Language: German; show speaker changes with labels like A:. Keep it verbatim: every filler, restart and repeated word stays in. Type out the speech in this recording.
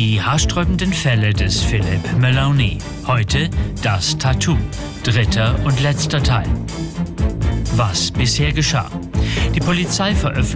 A: Die haarsträubenden Fälle des Philip Maloney. Heute das Tattoo. Dritter und letzter Teil. Was bisher geschah. Die Polizei veröffentlichte